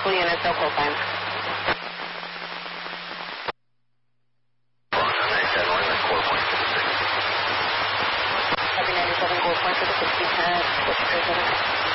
Local units, no call signs. Copy 97, core point for the 60, 10,